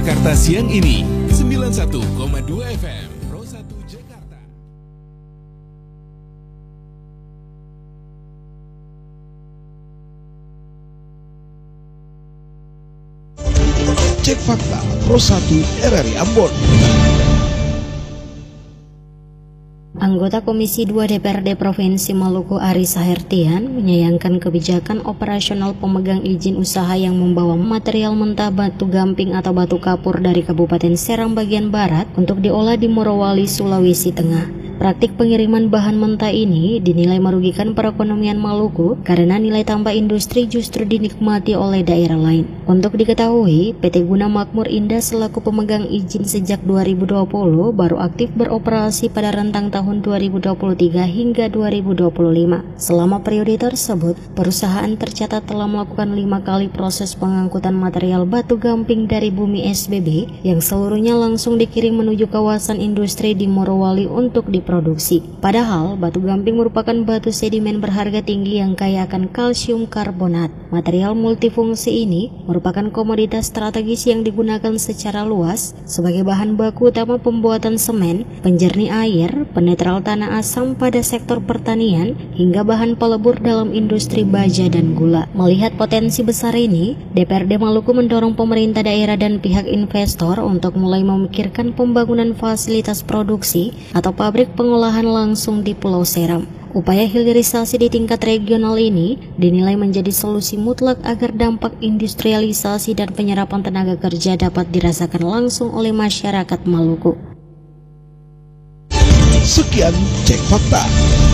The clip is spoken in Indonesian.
Jakarta siang ini 91,2 FM Pro 1 Jakarta. Cek fakta Pro 1 RRI Ambon. Anggota Komisi 2 DPRD Provinsi Maluku Aris Sahertian menyayangkan kebijakan operasional pemegang izin usaha yang membawa material mentah batu gamping atau batu kapur dari Kabupaten Serang bagian barat untuk diolah di Morowali, Sulawesi Tengah. Praktik pengiriman bahan mentah ini dinilai merugikan perekonomian Maluku karena nilai tambah industri justru dinikmati oleh daerah lain. Untuk diketahui, PT Guna Makmur Indah selaku pemegang izin sejak 2020 baru aktif beroperasi pada rentang tahun 2023 hingga 2025. Selama periode tersebut, perusahaan tercatat telah melakukan 5 kali proses pengangkutan material batu gamping dari bumi SBB yang seluruhnya langsung dikirim menuju kawasan industri di Morowali untuk diproduksi. Padahal batu gamping merupakan batu sedimen berharga tinggi yang kaya akan kalsium karbonat. Material multifungsi ini merupakan komoditas strategis yang digunakan secara luas sebagai bahan baku utama pembuatan semen, penjernih air, penetral tanah asam pada sektor pertanian, hingga bahan pelebur dalam industri baja dan gula. Melihat potensi besar ini, DPRD Maluku mendorong pemerintah daerah dan pihak investor untuk mulai memikirkan pembangunan fasilitas produksi atau pabrik pengolahan langsung di Pulau Seram. Upaya hilirisasi di tingkat regional ini dinilai menjadi solusi mutlak agar dampak industrialisasi dan penyerapan tenaga kerja dapat dirasakan langsung oleh masyarakat Maluku. Sekian Cek Fakta.